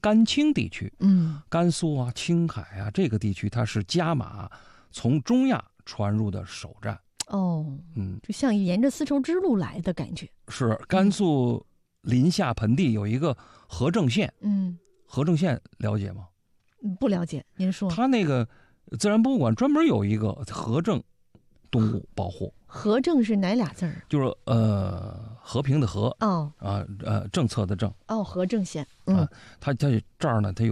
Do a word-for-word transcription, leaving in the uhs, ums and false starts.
甘青地区， 嗯， 甘肃啊、青海啊这个地区，它是加马从中亚传入的首站。 哦， 嗯， 就像沿着丝绸之路来的感觉。 是甘肃临夏盆地有一个和正县， 嗯， 和正县了解吗？ 不了解，您说。 它那个自然博物馆专门有一个和正动物保护。 和正是哪俩字儿？ 就是呃和平的和哦啊呃政策的政哦，和正县。嗯， 啊，它它这儿呢，它有。